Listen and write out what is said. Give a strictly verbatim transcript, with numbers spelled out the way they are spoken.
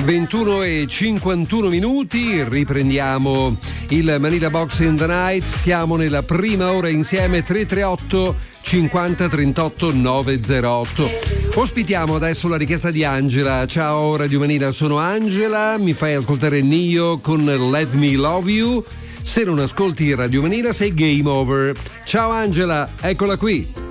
ventuno e cinquantuno minuti, riprendiamo il Manila Box in the Night. Siamo nella prima ora insieme. Tre tre otto cinquanta trentotto novecentotto. Ospitiamo adesso la richiesta di Angela. Ciao Radio Manila, sono Angela, mi fai ascoltare Nio con Let Me Love You. Se non ascolti Radio Manila sei game over. Ciao Angela, eccola qui.